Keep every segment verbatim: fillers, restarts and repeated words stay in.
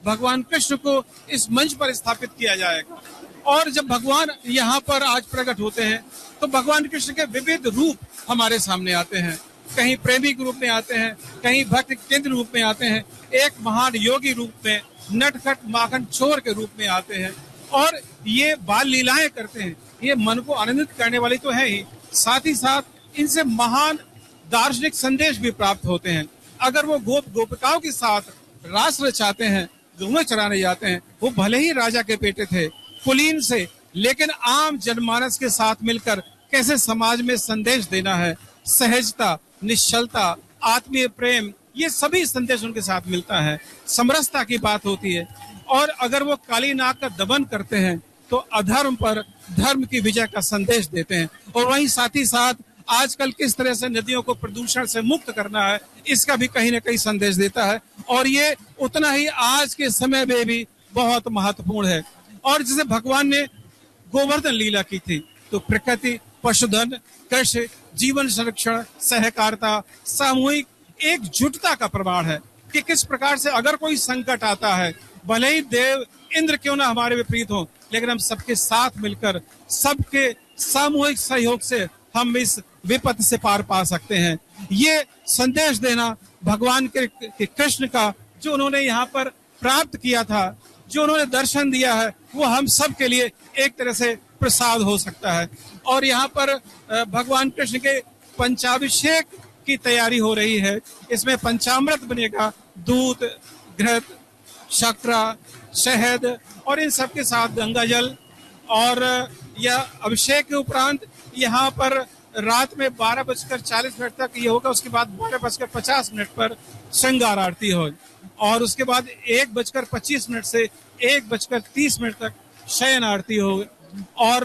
भगवान कृष्ण को इस मंच पर स्थापित किया जाएगा। और जब भगवान यहाँ पर आज प्रकट होते हैं तो भगवान कृष्ण के विविध रूप हमारे सामने आते हैं। कहीं प्रेमी के रूप में आते हैं, कहीं भक्त केंद्र रूप में आते हैं, एक महान योगी रूप में, नटखट माखन चोर के रूप में आते हैं और ये बाल लीलाएं करते हैं। ये मन को आनंदित करने वाली तो है ही, साथ ही साथ इनसे महान दार्शनिक संदेश भी प्राप्त होते हैं। अगर वो गोप गोपिकाओं के साथ रास रचाते हैं, गौएं चराने जाते हैं, वो भले ही राजा के बेटे थे कुलीन से, लेकिन आम जनमानस के साथ मिलकर कैसे समाज में संदेश देना है, सहजता, निश्चलता, आत्मीय प्रेम, ये सभी संदेश उनके साथ मिलता है। समरसता की बात होती है। और अगर वो काली नाग का दमन करते हैं तो अधर्म पर धर्म की विजय का संदेश देते हैं। और वहीं साथ ही साथ आजकल किस तरह से नदियों को प्रदूषण से मुक्त करना है, इसका भी कहीं ना कहीं संदेश देता है। और ये उतना ही आज के समय में भी बहुत महत्वपूर्ण है। और जैसे भगवान ने गोवर्धन लीला की थी तो प्रकृति, पशुधन, कृषि, जीवन संरक्षण, सहकारिता, सामूहिक एकजुटता का प्रमाण है कि किस प्रकार से अगर कोई संकट आता है, भले ही देव इंद्र क्यों ना हमारे विपरीत हो, लेकिन हम सबके साथ मिलकर, सबके सामूहिक सहयोग से हम इस विपत्ति से पार पा सकते हैं। ये संदेश देना भगवान के, के कृष्ण का जो उन्होंने यहाँ पर प्राप्त किया था, जो उन्होंने दर्शन दिया है, वो हम सब के लिए एक तरह से प्रसाद हो सकता है। और यहाँ पर भगवान कृष्ण के पंचाभिषेक की तैयारी हो रही है। इसमें पंचामृत बनेगा, दूध, घृत, शर्करा, शहद और इन सब के साथ गंगा जल। और यह अभिषेक के उपरांत यहाँ पर रात में बारह बजकर चालीस मिनट तक ये होगा। उसके बाद बारह बजकर पचास मिनट पर श्रृंगार आरती हो और उसके बाद एक बजकर पच्चीस मिनट से एक बजकर तीस मिनट तक शयन आरती हो और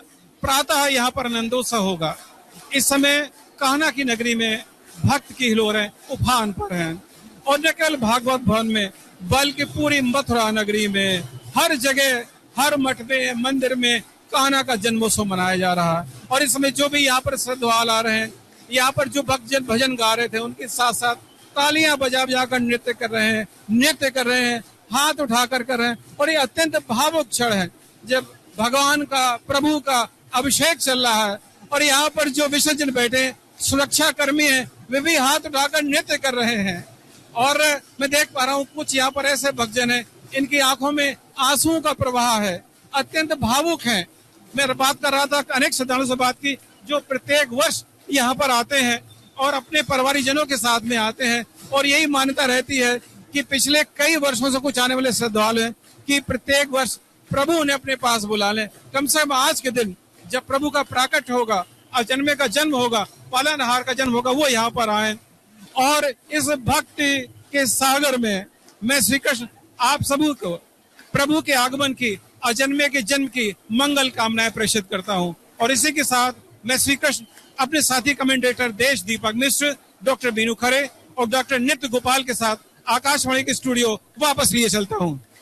प्रातः यहाँ पर आनंदोत्सव होगा। इस समय कान्हा की नगरी में भक्त की हिलोरें उफान पर हैं और न केवल भागवत भवन में बल्कि पूरी मथुरा नगरी में हर जगह, हर मठ में, मंदिर में कान्हा का जन्मोत्सव मनाया जा रहा है। और इस समय जो भी यहाँ पर श्रद्धालु आ रहे हैं, यहाँ पर जो भक्तजन भजन गा रहे थे, उनके साथ साथ तालियां बजा बजा कर नृत्य कर रहे हैं, नृत्य कर रहे हैं, हाथ उठाकर कर रहे हैं। और ये अत्यंत भावुक क्षण है जब भगवान का, प्रभु का अभिषेक चल रहा है और यहाँ पर जो विसर्जन बैठे सुरक्षा कर्मी हैं, वे भी हाथ उठाकर नृत्य कर रहे हैं। और मैं देख पा रहा हूँ कुछ यहाँ पर ऐसे भक्तजन हैं, इनकी आंखों में आंसुओं का प्रवाह है, अत्यंत भावुक हैं। मैं बात कर रहा था, अनेक श्रद्धालुओं से बात की जो प्रत्येक वर्ष यहाँ पर आते हैं और अपने परिवारजनों के साथ में आते हैं। और यही मान्यता रहती है कि पिछले कई वर्षों से कुछ आने वाले श्रद्धालु हैं कि प्रत्येक वर्ष प्रभु उन्हें अपने पास बुला लें। कम से कम आज के दिन जब प्रभु का प्राकट होगा, अजन्मे का जन्म होगा, पालनहार का जन्म होगा, वो यहाँ पर आए। और इस भक्ति के सागर में मैं श्री कृष्ण आप सभी को प्रभु के आगमन की, अजन्मे के जन्म की मंगल कामनाएं प्रेषित करता हूं। और इसी के साथ मैं श्री कृष्ण अपने साथी कमेंटेटर देश दीपक मिश्र, डॉक्टर बीनू खरे और डॉक्टर नित्य गोपाल के साथ आकाशवाणी के स्टूडियो वापस लिए चलता हूं।